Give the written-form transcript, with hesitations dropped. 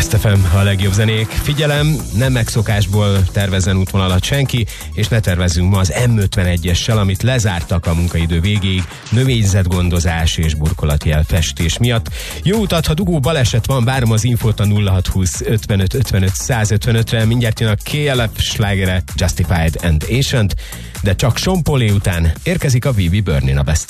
Best FM, a legjobb zenék. Figyelem, nem megszokásból tervezzen útvonalat senki, és ne tervezzünk ma az M51-essel, amit lezártak a munkaidő végéig növényzetgondozás és burkolatjel festés miatt. Jó utat, ha dugó baleset van, várom az infót a 0620 55 55 155-re, mindjárt jön a KLF slágere Justified and Ancient, de csak Sean Paul után érkezik a Vivi Burnin a Best